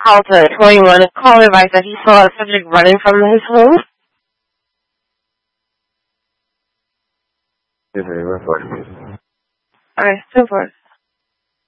Halter 21. Call advice that he saw a subject running from his home. Report, please. Alright, so forth.